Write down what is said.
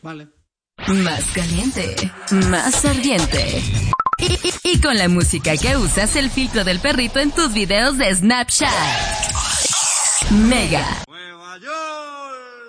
Vale. Más caliente, más ardiente. Y con la música que usas, el filtro del perrito en tus videos de Snapchat. Mega. ¡Nueva York!